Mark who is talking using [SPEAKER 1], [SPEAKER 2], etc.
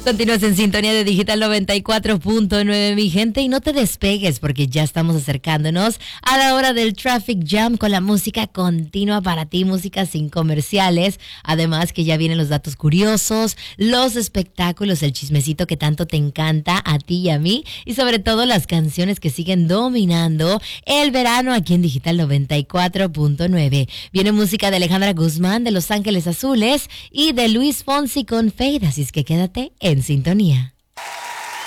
[SPEAKER 1] Continúas en sintonía de Digital 94.9, mi gente, y no te despegues porque ya estamos acercándonos a la hora del Traffic Jam con la música continua para ti, música sin comerciales. Además que ya vienen los datos curiosos, los espectáculos, el chismecito que tanto te encanta a ti y a mí, y sobre todo las canciones que siguen dominando el verano aquí en Digital 94.9. Viene música de Alejandra Guzmán, de Los Ángeles Azules, y de Luis Fonsi con Fade, así es que quédate en sintonía.